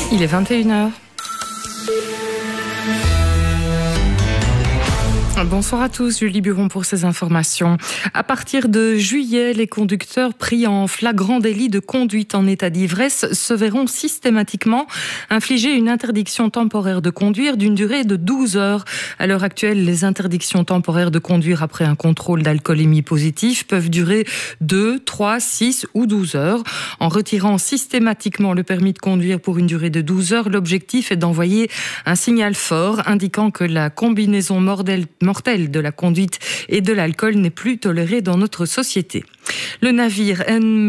Il est 21h. Bonsoir à tous, Julie Buron pour ces informations. À partir de juillet, les conducteurs pris en flagrant délit de conduite en état d'ivresse se verront systématiquement infliger une interdiction temporaire de conduire d'une durée de 12 heures. À l'heure actuelle, les interdictions temporaires de conduire après un contrôle d'alcoolémie positif peuvent durer 2, 3, 6 ou 12 heures. En retirant systématiquement le permis de conduire pour une durée de 12 heures, l'objectif est d'envoyer un signal fort indiquant que la combinaison mortelle de la conduite et de l'alcool n'est plus tolérée dans notre société. Le navire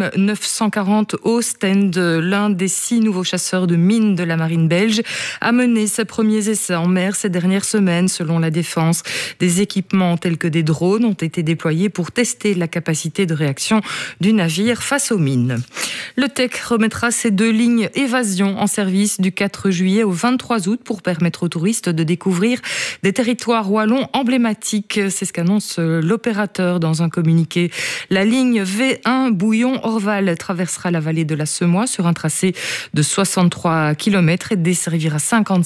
M940 Ostend, l'un des 6 nouveaux chasseurs de mines de la marine belge, a mené ses premiers essais en mer ces dernières semaines. Selon la Défense, des équipements tels que des drones ont été déployés pour tester la capacité de réaction du navire face aux mines. Le TEC remettra ses 2 lignes évasion en service du 4 juillet au 23 août pour permettre aux touristes de découvrir des territoires wallons emblématiques. C'est ce qu'annonce l'opérateur dans un communiqué. La ligne V1 Bouillon-Orval traversera la vallée de la Semois sur un tracé de 63 km et desservira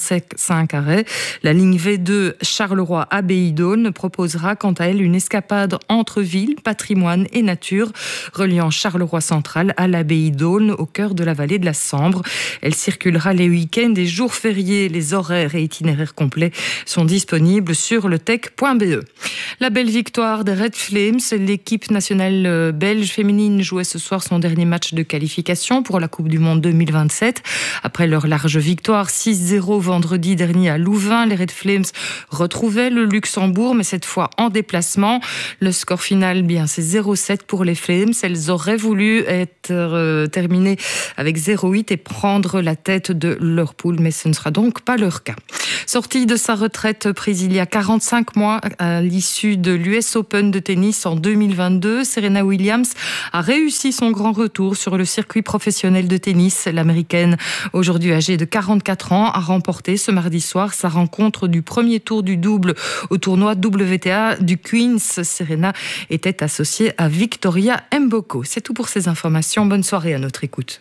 55 arrêts. La ligne V2 Charleroi-Abbaye-d'Aulne proposera quant à elle une escapade entre ville, patrimoine et nature, reliant Charleroi central à l'Abbaye-d'Aulne au cœur de la vallée de la Sambre. Elle circulera les week-ends et jours fériés. Les horaires et itinéraires complets sont disponibles sur letec.be. La belle victoire des Red Flames, l'équipe nationale belge féminine jouait ce soir son dernier match de qualification pour la Coupe du Monde 2027. Après leur large victoire 6-0 vendredi dernier à Louvain, les Red Flames retrouvaient le Luxembourg, mais cette fois en déplacement. Le score final, c'est 0-7 pour les Flames. Elles auraient voulu être terminées avec 0-8 et prendre la tête de leur poule, mais ce ne sera donc pas leur cas. Sortie de sa retraite prise il y a 45 mois à l'issue de l'US Open de tennis en 2022, Serena Williams a réussi son grand retour sur le circuit professionnel de tennis. L'américaine, aujourd'hui âgée de 44 ans, a remporté ce mardi soir sa rencontre du premier tour du double au tournoi WTA du Queens. Serena était associée à Victoria Mboko. C'est tout pour ces informations. Bonne soirée à notre écoute.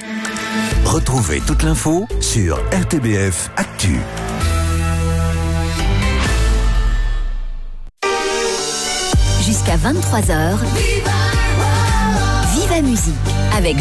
Retrouvez toute l'info sur RTBF Actu. Jusqu'à 23h, Viva Musique avec